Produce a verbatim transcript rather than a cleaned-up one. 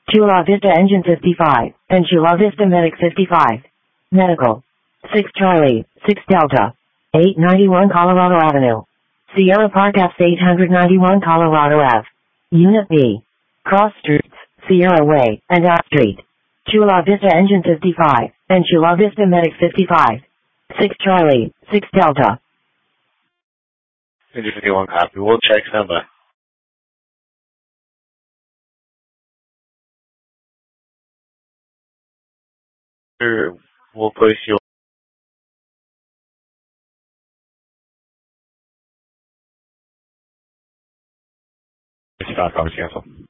Chula Vista Engine fifty-five, and Chula Vista Medic fifty-five. Medical. six Charlie, six Delta. eight ninety-one Colorado Avenue. Sierra Park F eight ninety-one Colorado Ave. Unit B. Cross Streets, Sierra Way, and F Street. Chula Vista Engine fifty-five, and Chula Vista Medic fifty-five. six Charlie, six Delta. Engine fifty-one copy. We'll check standby. We'll place you. Stop, I was cancel.